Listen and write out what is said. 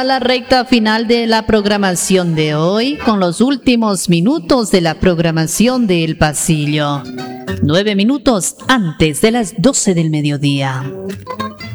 A la recta final de la programación de hoy, con los últimos minutos de la programación de El Pasillo. 9 minutos antes de las 12 del mediodía.